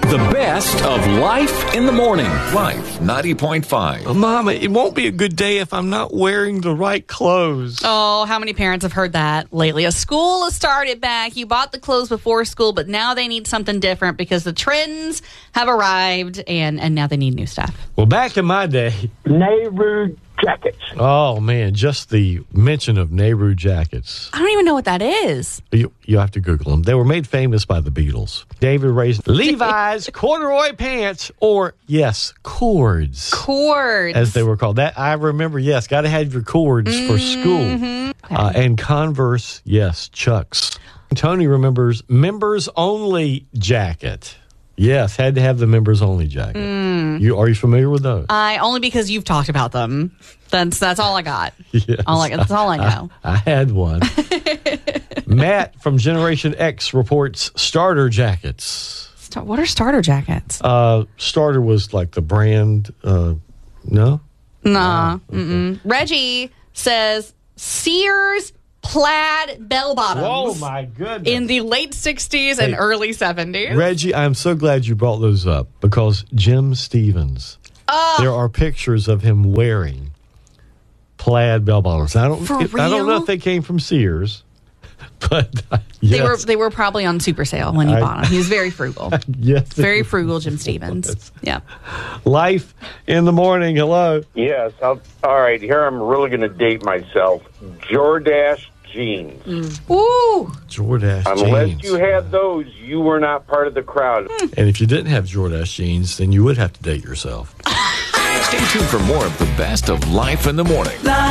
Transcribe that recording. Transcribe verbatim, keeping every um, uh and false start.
The best of Life in the Morning. Life ninety point five. Well, Mama, it won't be a good day if I'm not wearing the right clothes. Oh, how many parents have heard that lately? A school has started back. You bought the clothes before school, but now they need something different because the trends have arrived, and, and now they need new stuff. Well, back in my day, Nehru jackets. oh man, just the mention of Nehru jackets. I don't even know what that is. You, you have to Google them. They were made famous by the Beatles. David raised Levi's corduroy pants, or yes, cords, Cords. as they were called. That I remember. Yes, got to have your cords Mm-hmm. for school. Uh, and Converse, yes, Chucks. Tony remembers members only jacket. Yes, had to have the members only jacket. Mm. You are you familiar with those? I only because you've talked about them. That's that's all I got. Yes, all I, that's all I know. I, I had one. Matt from Generation X reports starter jackets. Star- what are starter jackets? Uh, starter was like the brand. Uh, no, Nah. Oh, okay. Mm-mm. Reggie says Sears plaid bell bottoms. Oh my goodness! In the late sixties and Hey, early seventies. Reggie, I'm so glad you brought those up because Jim Stevens. Oh. There are pictures of him wearing plaid bell bottoms. I don't. For I don't know real? if they came from Sears, but uh, yes, They were they were probably on super sale when he I- bought them. He was very frugal. yes, Very frugal, Jim Stevens. Yeah. Life in the morning. Hello. Yes. I'll, all right. Here I'm really going to date myself. Jordache jeans. Ooh. Jordache Unless jeans. you had those, you were not part of the crowd. And if you didn't have Jordache jeans, then you would have to date yourself. Stay tuned for more of the best of Life in the Morning.